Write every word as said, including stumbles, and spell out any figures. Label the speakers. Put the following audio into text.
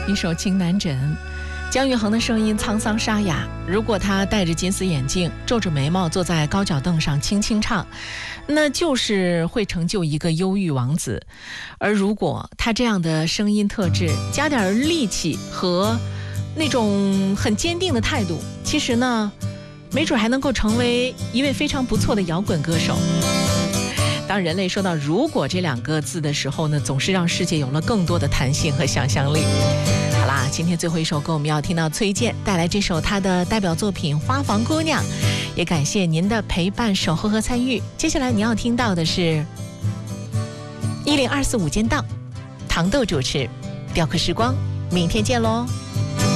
Speaker 1: 一首《情难枕》。姜育恒的声音沧桑沙哑，如果他戴着金丝眼镜，皱着眉毛，坐在高脚凳上轻轻唱，那就是会成就一个忧郁王子。而如果他这样的声音特质加点力气和那种很坚定的态度，其实呢没准还能够成为一位非常不错的摇滚歌手。当人类说到如果这两个字的时候呢，总是让世界有了更多的弹性和想象力。好啦，今天最后一首歌我们要听到崔健带来这首他的代表作品《花房姑娘》，也感谢您的陪伴、守候和参与。接下来你要听到的是一零二四午间档，糖豆主持，雕刻时光，明天见喽。